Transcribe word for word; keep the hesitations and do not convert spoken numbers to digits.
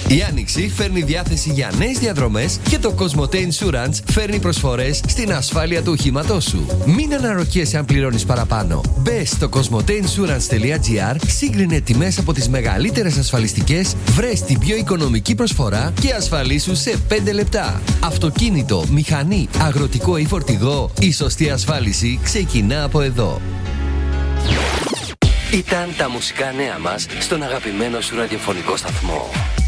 Η Άνοιξη φέρνει διάθεση για νέες διαδρομές και το Cosmote Insurance φέρνει προσφορές στην ασφάλεια του οχήματός σου. Μην αναρωτιέσαι αν πληρώνεις παραπάνω. Μπες στο cosmoteinsurance.gr, σύγκρινε τιμές από τις μεγαλύτερες ασφαλιστικές, βρες την πιο οικονομική προσφορά και ασφαλίσου σε πέντε λεπτά. Αυτοκίνητο, μηχανή, αγροτικό ή φορτηγό, η σωστή ασφάλιση ξεκινά από εδώ. Ήταν τα μουσικά νέα μας στον αγαπημένο σου ραδιοφωνικό σταθμό.